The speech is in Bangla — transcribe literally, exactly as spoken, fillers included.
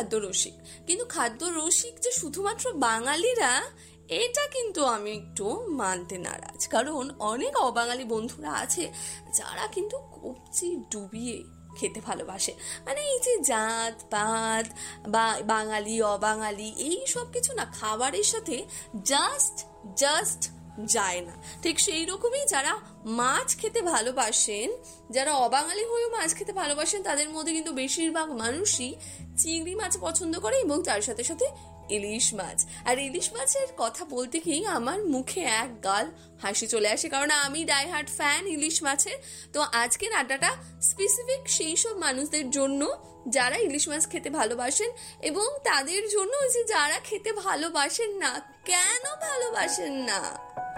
খাদ্য রসিক, কিন্তু খাদ্য রসিক যে শুধুমাত্র বাঙালিরা, এটা কিন্তু আমি একটু মানতে নারাজ। কারণ অনেক অবাঙালি বন্ধুরা আছে যারা কিন্তু কবজি ডুবিয়ে খেতে ভালোবাসে। মানে এই যে জাত পাত বা বাঙালি অবাঙালি এই সব কিছু না খাবারের সাথে জাস্ট জাস্ট যায় না। ঠিক সেই রকমই যারা মাছ খেতে ভালোবাসেন, যারা অবাঙালি হয়েও মাছ খেতে ভালোবাসেন, তাদের মধ্যে কিন্তু বেশিরভাগ মানুষই চিংড়ি মাছ পছন্দ করে এবং তার সাথে সাথে ইলিশ মাছ। আর ইলিশ মাছের কথা বলতে কি আমার মুখে এক গাল হাসি চলে আসে, কারণ আমি ডাইহার্ট ফ্যান ইলিশ মাছের। তো আজকের আড্ডাটা স্পেসিফিক সেই সব মানুষদের জন্য যারা ইলিশ মাছ খেতে ভালোবাসেন এবং তাদের জন্য যে যারা খেতে ভালোবাসেন না। কেন ভালোবাসেন না?